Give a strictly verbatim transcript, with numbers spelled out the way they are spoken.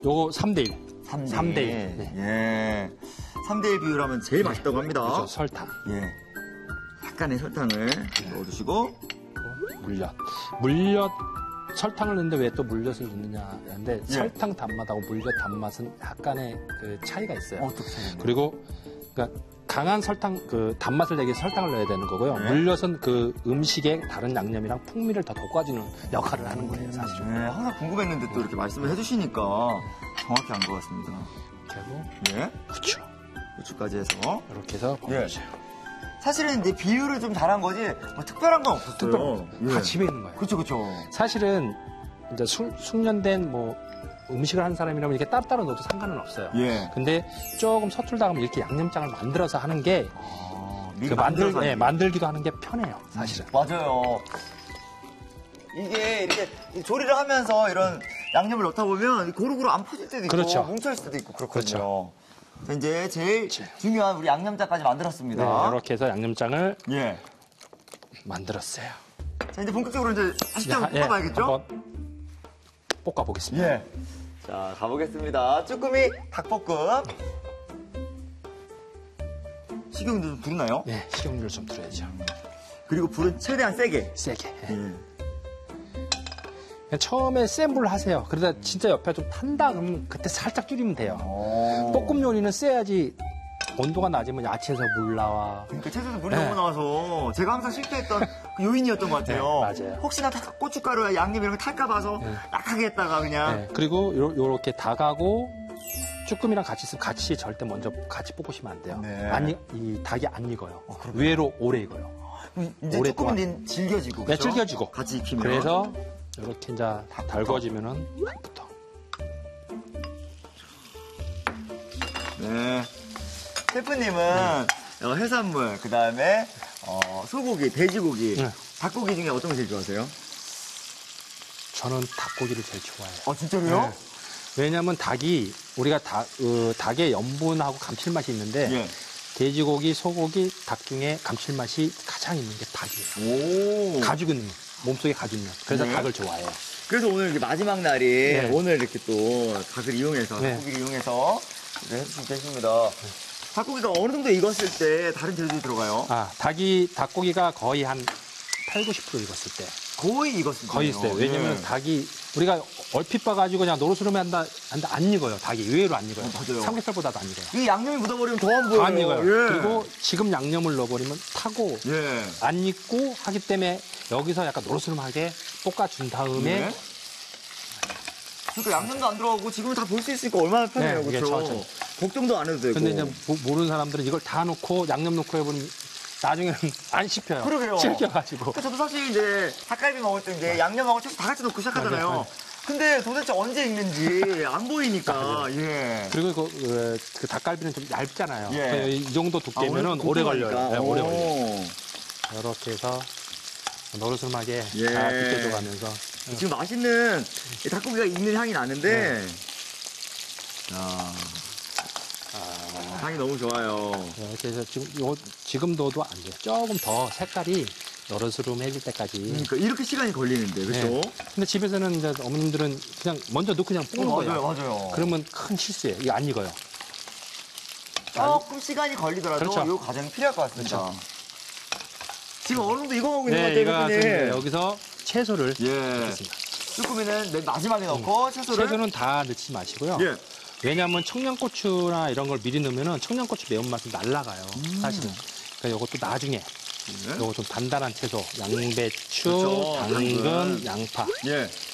요거 삼 대 일. 삼 대 일. 네. 예. 삼 대 일 비율하면 제일 맛있다고 합니다. 그렇죠. 설탕. 예. 약간의 설탕을 넣어주시고. 물엿. 물엿, 설탕을 넣는데 왜 또 물엿을 넣느냐 하는데 예. 설탕 단맛하고 물엿 단맛은 약간의 그 차이가 있어요. 어떻게 차이가 그리고 그러니까 강한 설탕, 그 단맛을 내기 위해 설탕을 넣어야 되는 거고요. 네. 물엿은 그 음식의 다른 양념이랑 풍미를 더 돋궈주는 역할을 하는 거예요, 사실은. 네, 항상 궁금했는데 또 이렇게 말씀을 해주시니까 정확히 안 것 같습니다. 이렇게 하고, 예. 후추. 후추까지 해서. 이렇게 해서 예. 버무려줘요. 사실은 이제 비율을 좀 잘한 거지, 뭐 특별한 건 없었어요. 특별한 예. 다 집에 있는 거예요. 그쵸, 그쵸. 사실은 이제 숙, 숙련된 뭐 음식을 하는 사람이라면 이렇게 따로따로 넣어도 상관은 없어요. 예. 근데 조금 서툴다 하면 이렇게 양념장을 만들어서 하는 게 아, 그 미리 만들, 만들어서 예, 하는 게. 만들기도 하는 게 편해요, 사실은. 맞아요. 이게 이렇게 조리를 하면서 이런 양념을 넣다 보면 고루고루 안 퍼질 때도 있고 그렇죠. 뭉쳐있을 때도 있고 그렇거든요. 그렇죠. 자, 이제 제일 제- 중요한 우리 양념장까지 네, 만들었습니다. 이렇게 해서 양념장을 예. 만들었어요. 자, 이제 본격적으로 이제 다시 한번 예, 볶아봐야겠죠? 한번 볶아보겠습니다. 예. 자, 가보겠습니다. 쭈꾸미 닭볶음. 식용유 좀 부르나요? 네, 식용유를 좀 들어야죠. 그리고 불은 최대한 세게. 세게. 예. 예. 그냥 처음에 센 불을 하세요. 그러다 진짜 옆에 좀 탄다 그러면 그때 살짝 줄이면 돼요. 오. 볶음 요리는 세야지 온도가 낮으면 야채에서 물 나와. 그러니까 채소에서 물이 네. 너무 나와서 제가 항상 실패했던 그 요인이었던 것 같아요. 네, 맞아요. 혹시나 다- 고춧가루나 양념 이런 거 탈까 봐서 네. 약하게 했다가 그냥 네, 그리고 요, 요렇게 닭하고 쭈꾸미랑 같이 있으면 같이 절대 먼저 같이 볶으시면 안 돼요. 네. 안, 익- 이 닭이 안 익어요. 의외로 오래 익어요. 그럼 이제 오랫동안. 조금은 질겨지고 네, 그렇죠? 질겨지고. 같이 익히면 그래서 이렇게 이제 달궈지면은 닭부터. 네. 셰프님은 어, 해산물 그다음에 어, 소고기, 돼지고기, 네. 닭고기 중에 어떤 거 제일 좋아하세요? 저는 닭고기를 제일 좋아해요. 아 진짜로요? 네. 왜냐하면 닭이 우리가 닭, 어, 닭의 염분하고 감칠맛이 있는데 예. 돼지고기, 소고기, 닭 중에 감칠맛이 가장 있는 게 닭이에요. 오. 가지고 있는 몸속에 가지고 있는. 그래서 네. 닭을 좋아해요. 그래서 오늘 이렇게 마지막 날이 네. 오늘 이렇게 또 닭을 이용해서 네. 닭고기를 이용해서 이제 해주시면 되십니다. 닭고기가 어느 정도 익었을 때 다른 재료들이 들어가요? 아, 닭이, 닭고기가 거의 한 팔, 구십 퍼센트 익었을 때. 거의 익었을 때 거의 있어요. 왜냐면 예. 닭이, 우리가 얼핏 봐가지고 그냥 노릇스름해 한다, 한다, 안 익어요. 닭이. 의외로 안 익어요. 어, 맞아요. 삼겹살보다도 안 익어요. 이 양념이 묻어버리면 더 안 보여요. 안 익어요. 예. 그리고 지금 양념을 넣어버리면 타고 예. 안 익고 하기 때문에 여기서 약간 노릇스름하게 볶아준 다음에 네. 그러니까 양념도 안 들어가고 지금은 다 볼 수 있으니까 얼마나 편해요. 네, 이게 그렇죠? 천천히. 걱정도 안 해도 되고. 근데 이제 모- 모르는 사람들은 이걸 다 넣고 양념 넣고 해보면 나중에는 안 씹혀요. 그러게요. 질겨가지고. 그러니까 저도 사실 이제 닭갈비 먹을 때 이제 양념하고 채소 다 같이 넣고 시작하잖아요. 맞아요. 근데 도대체 언제 익는지 안 보이니까. 예. 그리고 그, 그, 그 닭갈비는 좀 얇잖아요. 예. 그래서 이 정도 아, 두께면은 오늘 오래 고소하니까. 걸려요. 네, 오래 오. 걸려요. 이렇게 해서 노릇스름하게 예. 다 비켜줘가면서. 지금 맛있는 이 닭고기가 익는 향이 나는데. 야. 향이 너무 좋아요. 이렇게 해서 지금 요, 지금 넣어도 안 돼요. 조금 더 색깔이 노릇스름해질 때까지. 그러니까 이렇게 시간이 걸리는데, 그렇죠? 네. 근데 집에서는 이제 어머님들은 그냥 먼저 넣고 그냥 볶는 어, 거예요. 맞아요, 맞아요. 그러면 큰 실수예요. 이거 안 익어요. 조금 시간이 걸리더라도 그렇죠. 이 과정이 필요할 것 같습니다. 그렇죠. 지금 어느 정도 익어가고 있는 네, 이거 것 같아요, 이제 대표님. 여기서 채소를 예. 넣겠습니다. 쭈꾸미는 맨 마지막에 넣고 채소를. 채소는 다 넣지 마시고요. 예. 왜냐하면 청양고추나 이런 걸 미리 넣으면 청양고추 매운맛이 날라가요. 음. 사실은. 그러니까 이것도 나중에 예. 요거 좀 단단한 채소, 양배추, 그렇죠. 당근, 당근. 양파. 예.